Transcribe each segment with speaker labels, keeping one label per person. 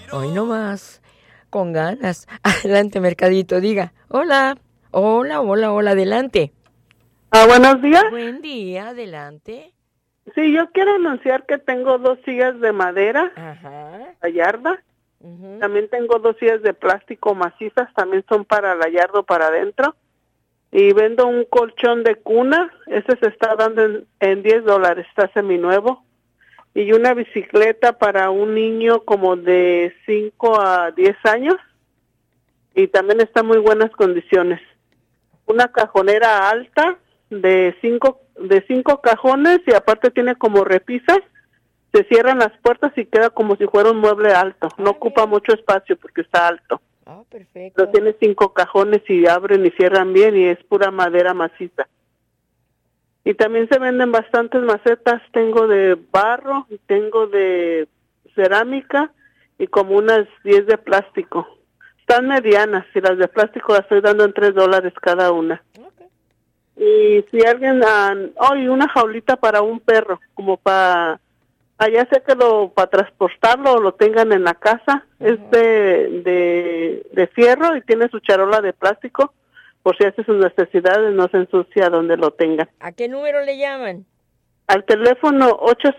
Speaker 1: Hoy no más. Con ganas. Adelante, Mercadito, diga. Hola. Hola, hola, hola, adelante.
Speaker 2: Buenos días.
Speaker 1: Buen día, adelante.
Speaker 2: Sí, yo quiero anunciar que tengo 2 sillas de madera,
Speaker 1: Ajá.
Speaker 2: la yarda.
Speaker 1: Uh-huh.
Speaker 2: También tengo 2 sillas de plástico macizas, también son para la yarda o para adentro. Y vendo un colchón de cuna, ese se está dando en $10, está seminuevo. Y una bicicleta para un niño como de 5 a 10 años. Y también está en muy buenas condiciones. Una cajonera alta de cinco cajones y aparte tiene como repisas. Se cierran las puertas y queda como si fuera un mueble alto. No ocupa mucho espacio porque está alto.
Speaker 1: Perfecto.
Speaker 2: Pero tiene 5 cajones y abren y cierran bien y es pura madera maciza. Y también se venden bastantes macetas. Tengo de barro, tengo de cerámica y como unas 10 de plástico. Están medianas y las de plástico las estoy dando en $3 cada una.
Speaker 1: Okay.
Speaker 2: Y si alguien, y una jaulita para un perro, como para, allá sé que para transportarlo o lo tengan en la casa, es de fierro y tiene su charola de plástico, por si hace sus necesidades, no se ensucia donde lo tengan.
Speaker 1: ¿A qué número le llaman?
Speaker 2: Al teléfono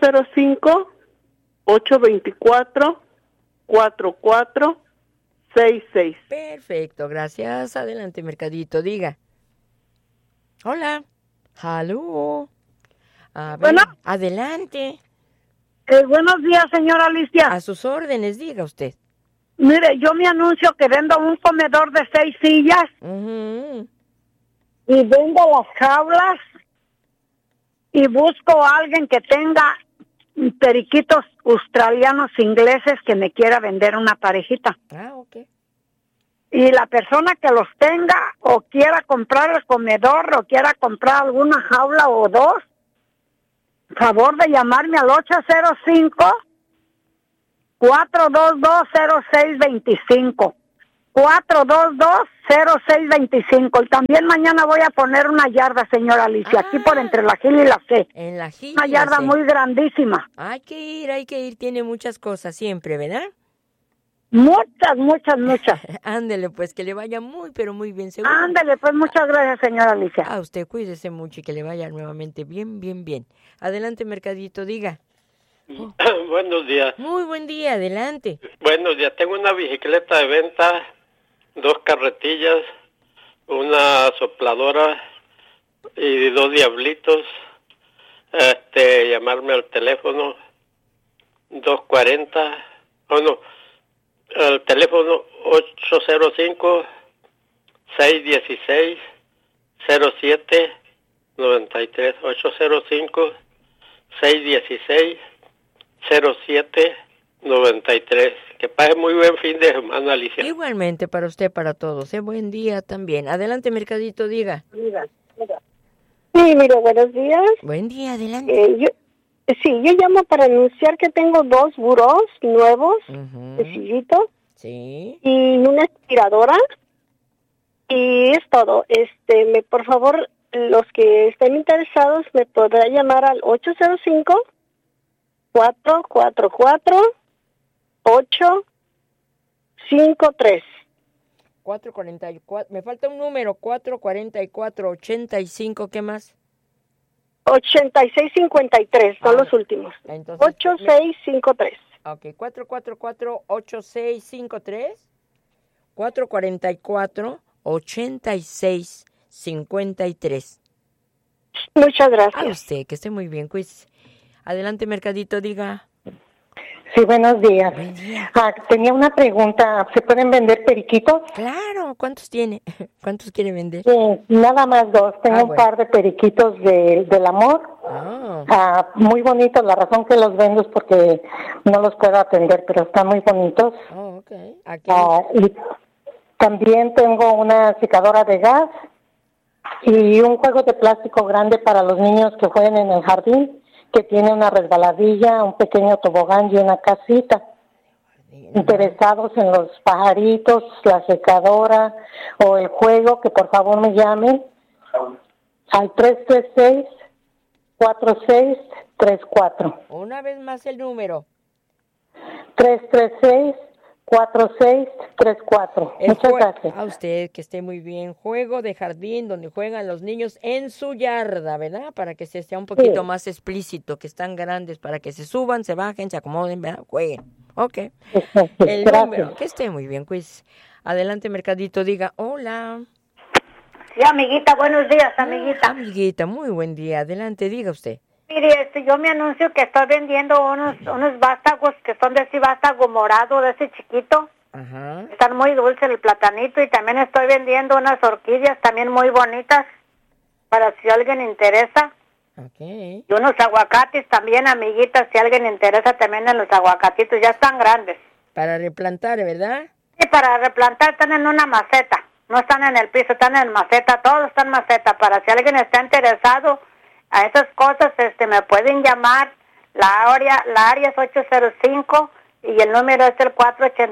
Speaker 2: 805-824-4466.
Speaker 1: Perfecto, gracias. Adelante, Mercadito, diga. Hola. Hallo. A ver,
Speaker 3: Bueno.
Speaker 1: Adelante.
Speaker 3: Buenos días, señora Alicia.
Speaker 1: A sus órdenes, diga usted.
Speaker 3: Mire, yo me anuncio que vendo un comedor de 6 sillas.
Speaker 1: Uh-huh.
Speaker 3: Y vendo las jaulas y busco a alguien que tenga periquitos australianos ingleses que me quiera vender una parejita.
Speaker 1: Ok.
Speaker 3: Y la persona que los tenga o quiera comprar el comedor o quiera comprar alguna jaula o 2, favor de llamarme al 805-422-0625. 422-0625. Y también mañana voy a poner una yarda, señora Alicia, aquí por entre la Gil y la C.
Speaker 1: En la Gil.
Speaker 3: Una yarda muy grandísima.
Speaker 1: Hay que ir. Tiene muchas cosas siempre, ¿verdad?
Speaker 3: Muchas.
Speaker 1: Ándele, pues, que le vaya muy, pero muy bien, seguro.
Speaker 3: Ándele, pues, muchas gracias, señora Alicia.
Speaker 1: A usted cuídese mucho y que le vaya nuevamente bien. Adelante, Mercadito, diga.
Speaker 4: Buenos días.
Speaker 1: Muy buen día, adelante.
Speaker 4: Buenos días, tengo una bicicleta de venta, 2 carretillas, una sopladora y 2 diablitos. Llamarme al teléfono 240, al teléfono 805-616-0793, 805-616-0793. Que pase muy buen fin de semana, Alicia.
Speaker 1: Igualmente para usted, para todos. Buen día también. Adelante, Mercadito, diga.
Speaker 5: Sí, mire, buenos días.
Speaker 1: Buen día, adelante.
Speaker 5: Yo llamo para anunciar que tengo 2 burós nuevos, sencillitos,
Speaker 1: sí,
Speaker 5: y una aspiradora, y es todo. Por favor, los que estén interesados me podrán llamar al 805-444-853.
Speaker 1: 444, me falta un número, 444-85, ¿qué más?
Speaker 5: 8653, son los últimos. Entonces, 8653.
Speaker 1: Ok, 444-8653, 444-8653.
Speaker 5: Muchas gracias.
Speaker 1: A usted, que esté muy bien, pues. Adelante, Mercadito, diga.
Speaker 6: Sí, buenos días. Tenía una pregunta. ¿Se pueden vender periquitos?
Speaker 1: Claro. ¿Cuántos tiene? ¿Cuántos quiere vender?
Speaker 6: Sí, nada más 2. Tengo un par de periquitos del amor. Muy bonitos. La razón que los vendo es porque no los puedo atender, pero están muy bonitos.
Speaker 1: Okay.
Speaker 6: Y también tengo una secadora de gas y un juego de plástico grande para los niños que jueguen en el jardín, que tiene una resbaladilla, un pequeño tobogán y una casita. Interesados en los pajaritos, la secadora o el juego, que por favor me llamen al 336-4634.
Speaker 1: Una vez más el número.
Speaker 6: 4634. Muchas gracias.
Speaker 1: A usted, que esté muy bien. Juego de jardín donde juegan los niños en su yarda, ¿verdad? Para que se sea un poquito más explícito, que están grandes, para que se suban, se bajen, se acomoden, ¿verdad? Jueguen. Ok. El número, que esté muy bien, pues. Adelante, Mercadito, diga hola.
Speaker 7: Sí, amiguita, buenos días, amiguita.
Speaker 1: Amiguita, muy buen día. Adelante, diga usted.
Speaker 7: Mire, yo me anuncio que estoy vendiendo unos vástagos que son de ese vástago morado, de ese chiquito.
Speaker 1: Ajá.
Speaker 7: Están muy dulces el platanito, y también estoy vendiendo unas orquídeas también muy bonitas para si alguien interesa.
Speaker 1: Okay.
Speaker 7: Y unos aguacates también, amiguita, si alguien interesa también en los aguacatitos, ya están grandes.
Speaker 1: Para replantar, ¿verdad?
Speaker 7: Sí, para replantar, están en una maceta, no están en el piso, están en maceta, todos están en maceta, para si alguien está interesado a esas cosas, me pueden llamar, la área es 805 y el número es el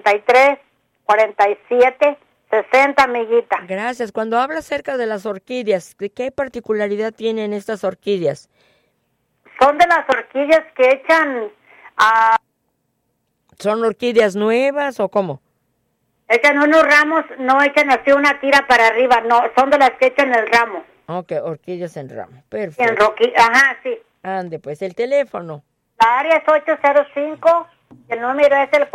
Speaker 7: 483-4760, amiguita.
Speaker 1: Gracias. Cuando habla acerca de las orquídeas, ¿qué particularidad tienen estas orquídeas?
Speaker 7: Son de las orquídeas que echan a...
Speaker 1: ¿Son orquídeas nuevas o cómo?
Speaker 7: Echan unos ramos, no echan así una tira para arriba, no, son de las que echan el ramo.
Speaker 1: Ok, orquídeas en ramo, perfecto.
Speaker 7: Ajá, sí.
Speaker 1: Ande, pues, el teléfono.
Speaker 7: La área es 805, el número es el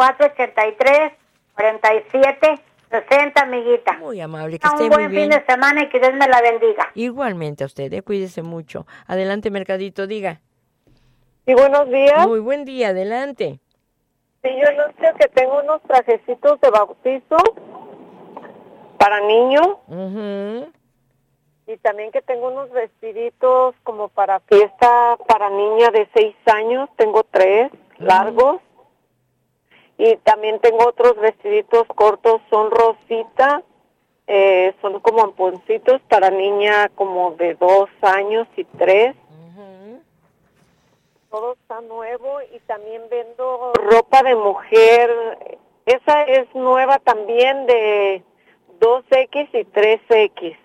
Speaker 7: 483-4760, amiguita.
Speaker 1: Muy amable, que esté
Speaker 7: un
Speaker 1: muy
Speaker 7: buen
Speaker 1: bien.
Speaker 7: fin de semana y que Dios me la bendiga.
Speaker 1: Igualmente a usted, cuídese mucho. Adelante, Mercadito, diga.
Speaker 8: Sí, buenos días.
Speaker 1: Muy buen día, adelante.
Speaker 8: Sí, yo anuncio que tengo unos trajecitos de bautizo para niños.
Speaker 1: Uh-huh.
Speaker 8: Y también que tengo unos vestiditos como para fiesta para niña de 6 años. Tengo 3 largos. Y también tengo otros vestiditos cortos, son rosita. Son como amponcitos para niña como de 2 años y 3. Todo está nuevo y también vendo ropa de mujer. Esa es nueva también de 2X y 3X.